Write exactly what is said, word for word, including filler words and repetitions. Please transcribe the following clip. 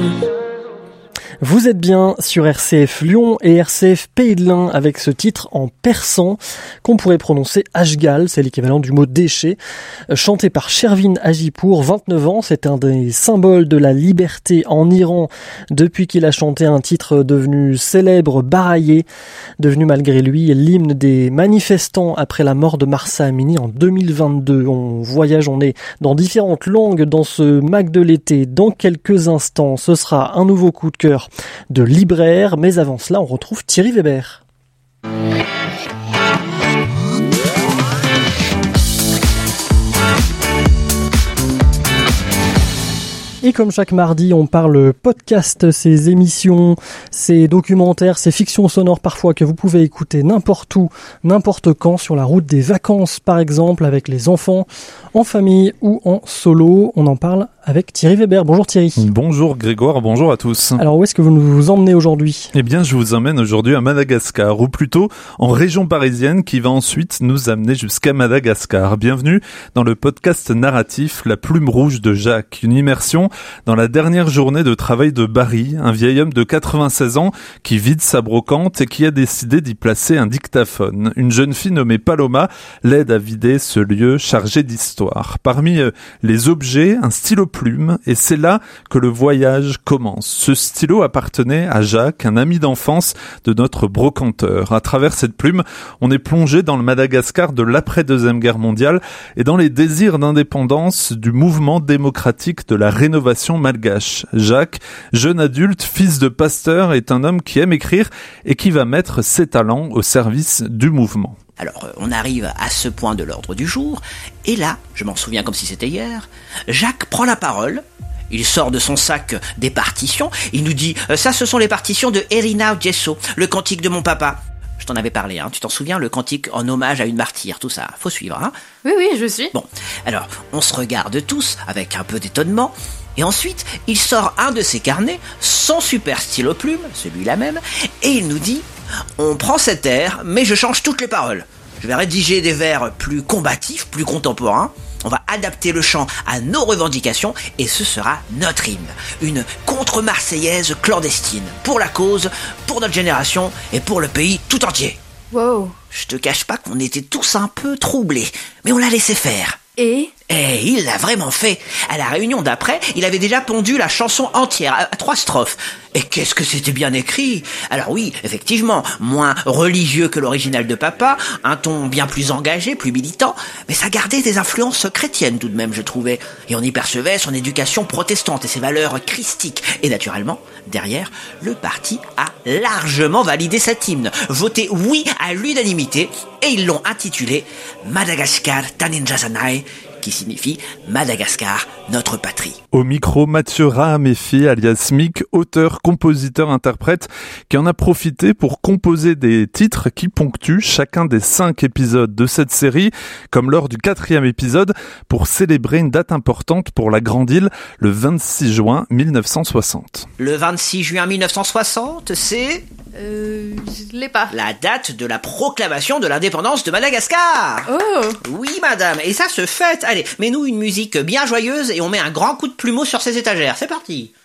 Vous êtes bien sur R C F Lyon et R C F Pays de l'Ain avec ce titre en persan qu'on pourrait prononcer Ashgal, c'est l'équivalent du mot déchet, chanté par Shervin Hajipour, vingt-neuf ans, c'est un des symboles de la liberté en Iran depuis qu'il a chanté un titre devenu célèbre, baraillé, devenu malgré lui l'hymne des manifestants après la mort de Mahsa Amini en deux mille vingt-deux. On voyage, on est dans différentes langues dans ce Mac de l'été. Dans quelques instants, ce sera un nouveau coup de cœur de libraire, mais avant cela, on retrouve Thierry Weber. Et comme chaque mardi, on parle podcast, ces émissions, ces documentaires, ces fictions sonores parfois que vous pouvez écouter n'importe où, n'importe quand, sur la route des vacances par exemple, avec les enfants, en famille ou en solo. On en parle avec Thierry Weber. Bonjour Thierry. Bonjour Grégoire, bonjour à tous. Alors où est-ce que vous nous emmenez aujourd'hui ? Eh bien je vous emmène aujourd'hui à Madagascar, ou plutôt en région parisienne qui va ensuite nous amener jusqu'à Madagascar. Bienvenue dans le podcast narratif La Plume Rouge de Jacques, une immersion dans la dernière journée de travail de Barry, un vieil homme de quatre-vingt-seize ans qui vide sa brocante et qui a décidé d'y placer un dictaphone. Une jeune fille nommée Paloma l'aide à vider ce lieu chargé d'histoire. Parmi les objets, un stylo plume, et c'est là que le voyage commence. Ce stylo appartenait à Jacques, un ami d'enfance de notre brocanteur. À travers cette plume, on est plongé dans le Madagascar de l'après-deuxième guerre mondiale et dans les désirs d'indépendance du mouvement démocratique de la rénovation malgache. Jacques, jeune adulte, fils de pasteur, est un homme qui aime écrire et qui va mettre ses talents au service du mouvement. Alors, on arrive à ce point de l'ordre du jour, et là, je m'en souviens comme si c'était hier, Jacques prend la parole, il sort de son sac des partitions, il nous dit « Ça, ce sont les partitions de Erina Gesso, le cantique de mon papa ». Je t'en avais parlé, hein, tu t'en souviens, le cantique en hommage à une martyre, tout ça, faut suivre, hein. Oui, oui, je suis. Bon, alors, on se regarde tous, avec un peu d'étonnement, et ensuite, il sort un de ses carnets, son super stylo plume, celui-là même, et il nous dit « On prend cet air, mais je change toutes les paroles. Je vais rédiger des vers plus combatifs, plus contemporains. On va adapter le chant à nos revendications, et ce sera notre hymne. Une contre-marseillaise clandestine, pour la cause, pour notre génération, et pour le pays tout entier. » Wow. Je te cache pas qu'on était tous un peu troublés, mais on l'a laissé faire. Et Et il l'a vraiment fait. À la réunion d'après, il avait déjà pondu la chanson entière, à, à trois strophes. Et qu'est-ce que c'était bien écrit. Alors oui, effectivement, moins religieux que l'original de papa, un ton bien plus engagé, plus militant, mais ça gardait des influences chrétiennes tout de même, je trouvais. Et on y percevait son éducation protestante et ses valeurs christiques. Et naturellement, derrière, le parti a largement validé cet hymne, voté oui à l'unanimité, et ils l'ont intitulé Madagascar Taninjazanai, qui signifie Madagascar, notre patrie. Au micro, Mathieu Rahamefi, alias Mick, auteur, compositeur, interprète, qui en a profité pour composer des titres qui ponctuent chacun des cinq épisodes de cette série, comme lors du quatrième épisode, pour célébrer une date importante pour la Grande Île, le vingt-six juin mille neuf cent soixante. Le vingt-six juin mille neuf cent soixante, c'est... Euh... Je l'ai pas. la date de la proclamation de l'indépendance de Madagascar. Oh. Oui, madame, et ça se fête. Allez, mets-nous une musique bien joyeuse et on met un grand coup de plumeau sur ces étagères. C'est parti.